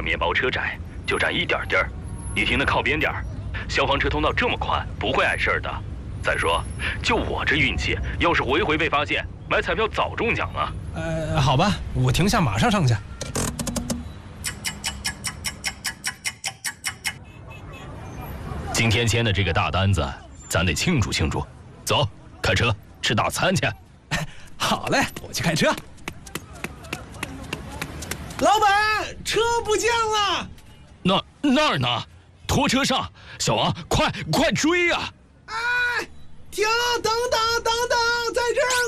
面包车窄，就占一点地儿。你停的靠边点儿，消防车通道这么宽，不会碍事儿的。再说，就我这运气，要是回回被发现，买彩票早中奖了。 好吧，我停下，马上上去。 今天签的这个大单子，咱得庆祝庆祝。走，开车吃大餐去。 好嘞，我去开车。老板，车不见了。 那儿呢？拖车上，小王，快追呀！ 哎，停，等等，在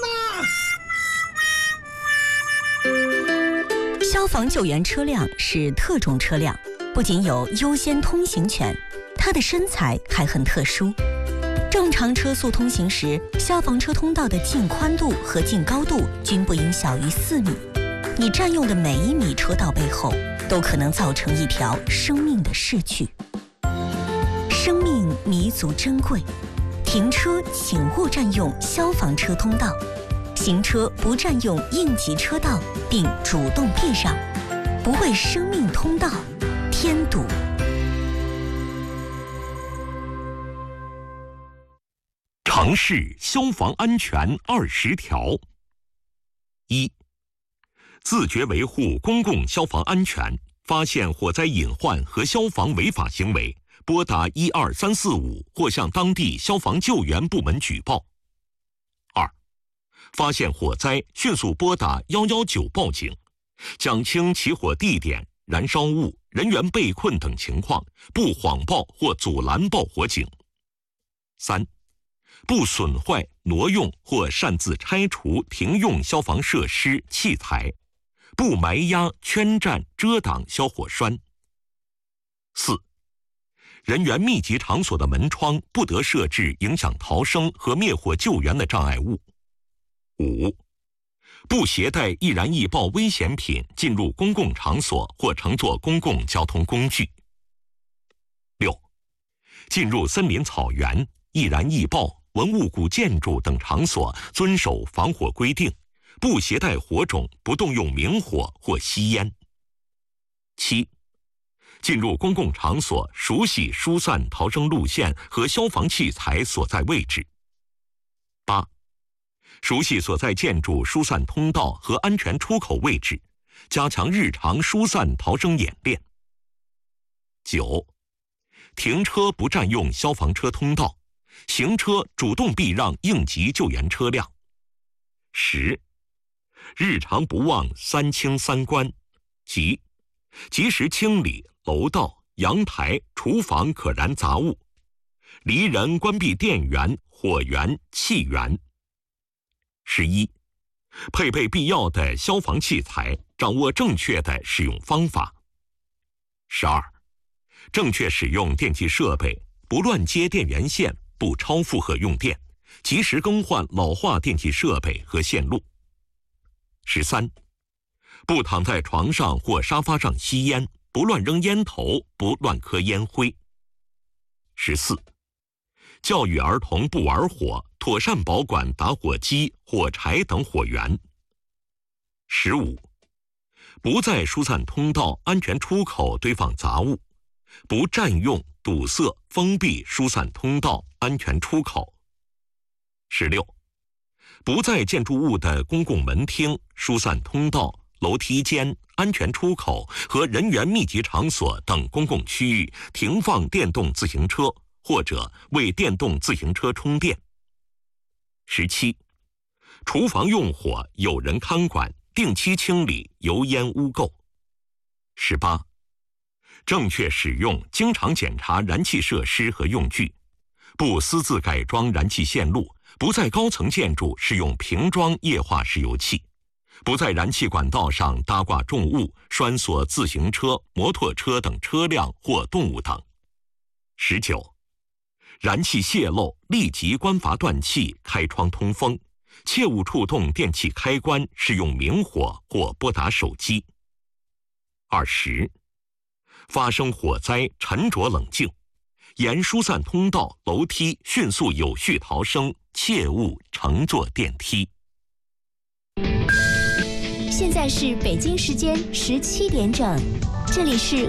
这儿呢。消防救援车辆是特种车辆，不仅有优先通行权，它的身材还很特殊。正常车速通行时，消防车通道的净宽度和净高度均不应小于4米。你占用的每1米车道背后，都可能造成一条生命的逝去。生命弥足珍贵，停车请勿占用消防车通道，行车不占用应急车道，并主动避让，不为生命通道添堵。 城市消防安全20条。1、自觉维护公共消防安全，发现火灾隐患和消防违法行为，拨打12345或向当地消防救援部门举报。2、发现火灾，迅速拨打119报警，讲清起火地点、燃烧物、人员被困等情况，不谎报或阻拦报火警。3、不损坏、挪用或擅自拆除停用消防设施器材，不埋压、圈占、遮挡消火栓。4、人员密集场所的门窗不得设置影响逃生和灭火救援的障碍物。5、不携带易燃易爆危险品进入公共场所或乘坐公共交通工具。6、进入森林草原、易燃易爆、文物古建筑等场所遵守防火规定，不携带火种，不动用明火或吸烟。7、进入公共场所熟悉疏散逃生路线和消防器材所在位置。8、熟悉所在建筑疏散通道和安全出口位置，加强日常疏散逃生演练。9、停车不占用消防车通道，行车主动避让应急救援车辆。10、日常不忘3清3关，即及时清理楼道、阳台、厨房可燃杂物，离人关闭电源、火源、气源。11、配备必要的消防器材，掌握正确的使用方法。12、正确使用电气设备，不乱接电源线，不超负荷用电，及时更换老化电气设备和线路。13、不躺在床上或沙发上吸烟，不乱扔烟头，不乱磕烟灰。14、教育儿童不玩火，妥善保管打火机、火柴等火源。15、不在疏散通道、安全出口堆放杂物，不占用、堵塞、封闭疏散通道、安全出口。16、不在建筑物的公共门厅、疏散通道、楼梯间、安全出口和人员密集场所等公共区域停放电动自行车，或者为电动自行车充电。17、厨房用火有人看管，定期清理油烟污垢。18、正确使用、经常检查燃气设施和用具，不私自改装燃气线路，不在高层建筑使用瓶装液化石油气，不在燃气管道上搭挂重物、拴锁自行车、摩托车等车辆或动物等。19、燃气泄漏，立即关阀断气，开窗通风，切勿触动电器开关，使用明火或拨打手机。20、发生火灾，沉着冷静，沿疏散通道、楼梯迅速有序逃生，切勿乘坐电梯。 现在是北京时间17点整，这里是